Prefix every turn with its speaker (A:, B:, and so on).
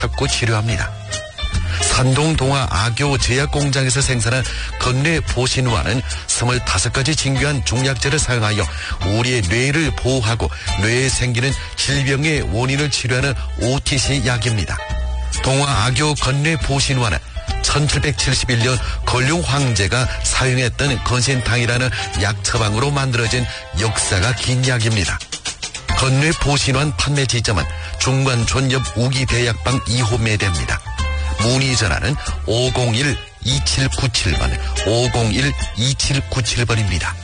A: 찾고 치료합니다. 산동 동화 악교 제약 공장에서 생산한 건뇌 보신화는 25가지 진귀한 중약제를 사용하여 우리의 뇌를 보호하고 뇌에 생기는 질병의 원인을 치료하는 OTC 약입니다. 동화 악교 건뇌 보신화는 1771년 건룡 황제가 사용했던 건센탕이라는 약 처방으로 만들어진 역사가 긴 약입니다. 건뇌 보신환 판매 지점은 중관촌 옆 우기대약방 2호 매대입니다. 문의 전화는 501-2797번, 501-2797번입니다.